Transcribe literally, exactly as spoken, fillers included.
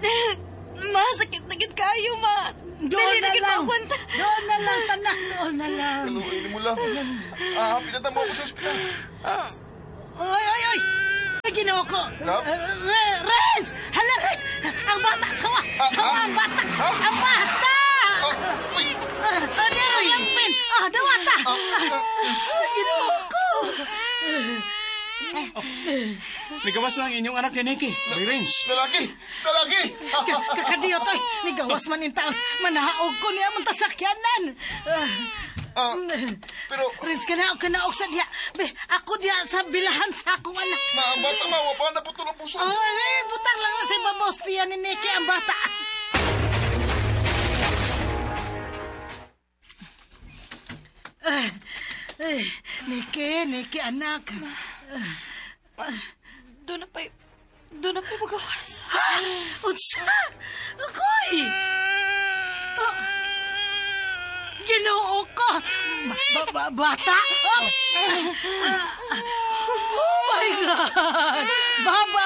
Ma, sakit-sakit kayo, ma. Doon na lang. Doon na lang, tanak. Doon na lang. Kaluin mo lang. Ah, pinata mo ako sa ospital. Ay, ay, ay. Ay, ginoo ko. Love? Uh, Renz! Hala, Renz! Ang bata, sawa! Ah, Sawa ah? ang bata! Ah? Ang bata! Ah, uy! Ah, ano yung lampin? Ah, dawata! Ah, ah. Ginoo ko! Nigawas lang inyong anak ni Nikki. May range. Lalaki! Lalaki! Ka- Kakadiyo to'y, nigawas man yung taon. Manahaog ko niya mong tasakyanan. Ah, Ah, pero, Renz, kanaog, kanaog sa diya. Be, ako diya sa bilahan sa akong anak. ma, ang bata mawa pa, naputol ang puso. Oh, eh, butang lang na sa ibabaw tiyan ni Nikki ang bata. Eh, eh, Nikki, Nikki, anak. Doon na pa, doon na pa magawas. Ha? Unsa? Ako'y! Oh, Ginoo ko! Ba- ba- bata? Oops! Oh my God! Baba